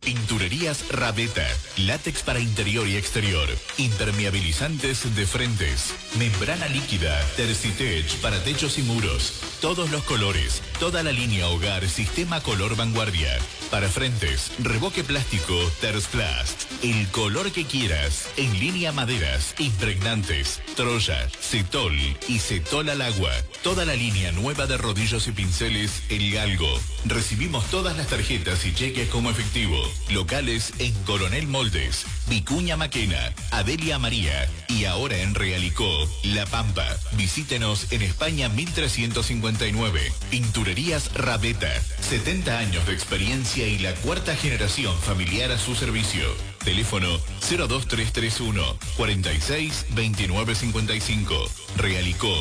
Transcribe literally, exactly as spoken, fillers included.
Pinturerías Rabeta, látex para interior y exterior, impermeabilizantes de frentes, membrana líquida, Tercitech para techos y muros, todos los colores, toda la línea hogar, sistema color vanguardia, para frentes, revoque plástico, Tersplast, el color que quieras, en línea maderas, impregnantes, Troya, Cetol y Cetol al agua, toda la línea nueva de rodillos y pinceles, El Galgo. Recibimos todas las tarjetas y cheques como efectivo. Locales en Coronel Moldes, Vicuña Maquena, Adelia María y ahora en Realicó, La Pampa. Visítenos en España mil trescientos cincuenta y nueve. Pinturerías Rabeta, setenta años de experiencia y la cuarta generación familiar a su servicio. Teléfono cero dos tres tres uno, cuarenta y seis, veintinueve cincuenta y cinco. Realicó.